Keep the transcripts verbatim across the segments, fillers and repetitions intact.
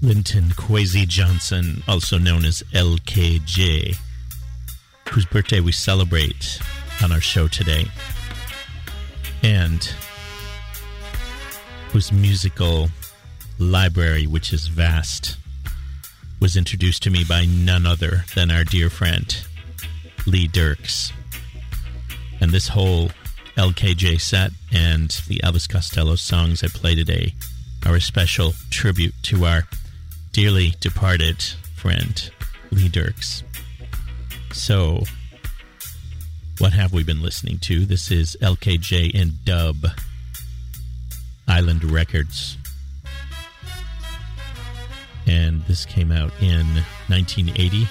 Linton Kwesi Johnson, also known as L K J, whose birthday we celebrate on our show today, and whose musical library, which is vast, was introduced to me by none other than our dear friend, Lee Dirks. And this whole L K J set and the Elvis Costello songs I play today are a special tribute to our dearly departed friend, Lee Dirks. So, what have we been listening to? This is L K J in dub, Island Records. And this came out in nineteen eighty.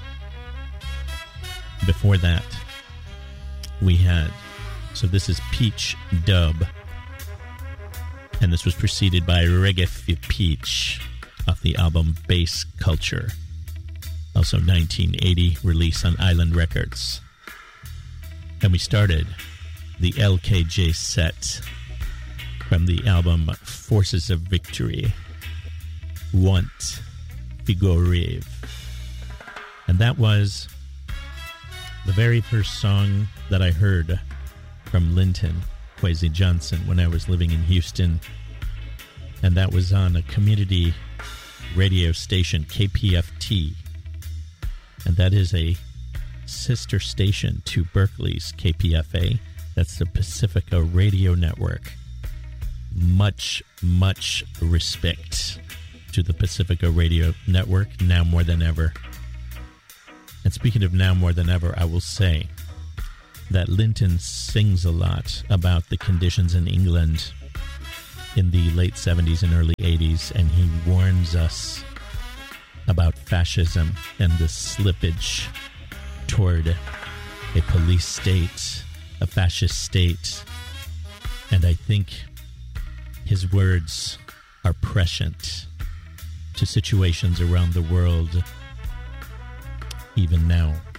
Before that, we had, so this is Peach Dub. And this was preceded by Reggae for Peach off the album Bass Culture. Also nineteen eighty, release on Island Records. And we started the L K J set from the album Forces of Victory, Want Figurive. And that was the very first song that I heard from Linton Kwesi Johnson when I was living in Houston. And that was on a community radio station, K P F T. And that is a sister station to Berkeley's K P F A. That's the Pacifica Radio Network. Much, much respect to the Pacifica Radio Network, now more than ever. And speaking of now more than ever, I will say that Linton sings a lot about the conditions in England in the late seventies and early eighties, and he warns us about fascism and the slippage toward a police state, a fascist state. And I think his words are prescient to situations around the world even now.